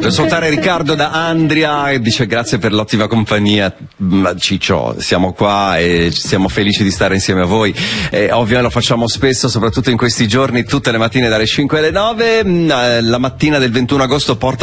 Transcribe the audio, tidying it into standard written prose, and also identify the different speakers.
Speaker 1: Per salutare Riccardo da Andria, e dice grazie per l'ottima compagnia. Ciccio, siamo qua e siamo felici di stare insieme a voi. Ovvio lo facciamo spesso, soprattutto in questi giorni, tutte le mattine dalle 5 alle 9. La mattina del 21 agosto porta